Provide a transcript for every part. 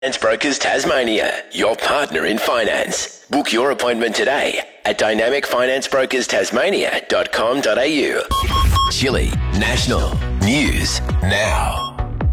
Finance Brokers Tasmania, your partner in finance. Book your appointment today at dynamicfinanceBrokersTasmania.com.au. Chile National News Now.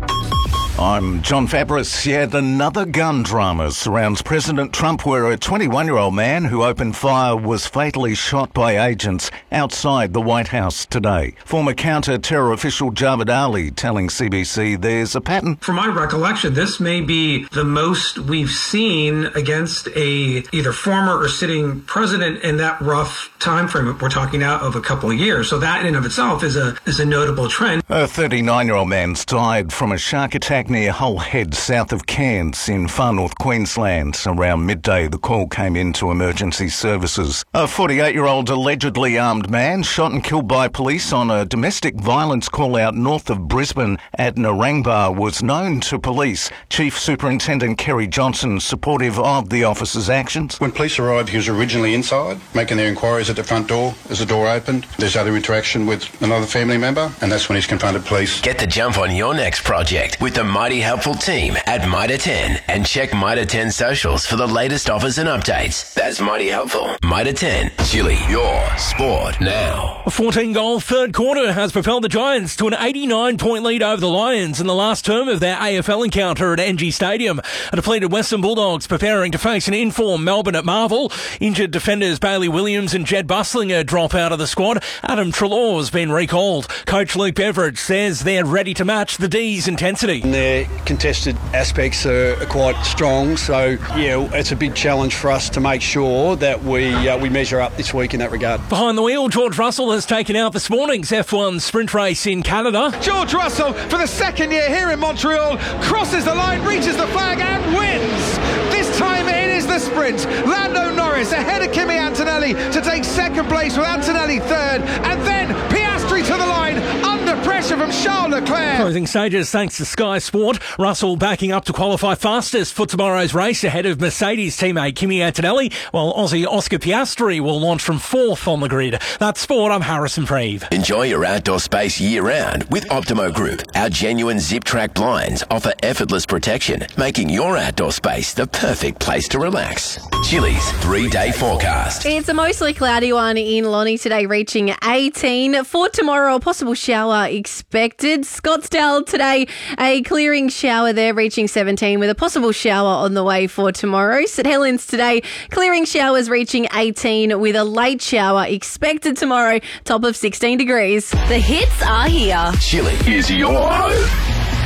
I'm John Fabris. Yet another gun drama surrounds President Trump, where a 21-year-old man who opened fire was fatally shot by agents outside the White House today. Former counter-terror official Javed Ali telling CBC there's a pattern. From my recollection, this may be the most we've seen against a either former or sitting president in that rough time frame. We're talking now of a couple of years. So that in and of itself is a notable trend. A 39-year-old man's died from a shark attack near Hull Head, south of Cairns in far north Queensland. Around midday, the call came into emergency services. A 48-year-old allegedly armed man shot and killed by police on a domestic violence call out north of Brisbane at Narangba was known to police. Chief Superintendent Kerry Johnson supportive of the officer's actions. When police arrived, he was originally inside, making their inquiries at the front door. As the door opened, there's other interaction with another family member, and that's when he's confronted police. Get the jump on your next project with the Mighty Helpful team at Mitre 10 and check Mitre 10 socials for the latest offers and updates. That's Mighty Helpful. Mitre 10, Chile, your sport now. A 14-goal third quarter has propelled the Giants to an 89-point lead over the Lions in the last term of their AFL encounter at NG Stadium. A depleted Western Bulldogs preparing to face an in-form Melbourne at Marvel. Injured defenders Bailey Williams and Jed Bustlinger drop out of the squad. Adam Treloar's been recalled. Coach Luke Beveridge says they're ready to match the D's intensity. Their contested aspects are quite strong, so it's a big challenge for us to make sure that we measure up this week in that regard. Behind the wheel, George Russell has taken out this morning's F1 sprint race in Canada. George Russell, for the second year here in Montreal, crosses the line, reaches the flag and wins. This time it is the sprint. Lando Norris ahead of Kimi Antonelli to take second place, with Antonelli third, and then Piastri to the line under pressure from Charles Leclerc. Closing stages thanks to Sky Sport. Russell backing up to qualify fastest for tomorrow's race ahead of Mercedes teammate Kimi Antonelli, while Aussie Oscar Piastri will launch from fourth on the grid. That's sport. I'm Harrison Preeve. Enjoy your outdoor space year-round with Optimo Group. Our genuine zip-track blinds offer effortless protection, making your outdoor space the perfect place to relax. Chili's 3-day forecast. It's a mostly cloudy one in Lonnie today, reaching 18. For tomorrow, a possible shower expected. Scottsdale today, a clearing shower there, reaching 17, with a possible shower on the way for tomorrow. St Helens today, clearing showers reaching 18, with a late shower expected tomorrow, top of 16 degrees. The hits are here. Chile is your home.